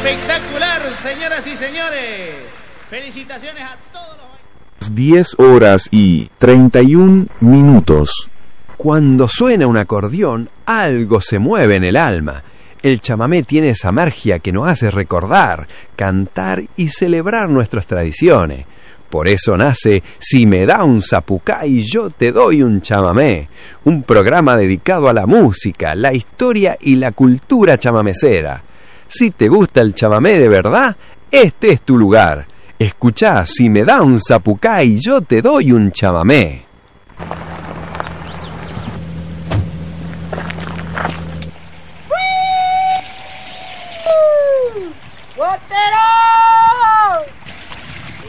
Espectacular, señoras y señores. Felicitaciones a todos los... 10 horas y 31 minutos. Cuando suena un acordeón, algo se mueve en el alma. El chamamé tiene esa magia que nos hace recordar, cantar y celebrar nuestras tradiciones. Por eso nace Si me da un zapucay, yo te doy un chamamé, un programa dedicado a la música, la historia y la cultura chamamecera. Si te gusta el chamamé de verdad, este es tu lugar. Escuchá Si me da un zapucay, yo te doy un chamamé.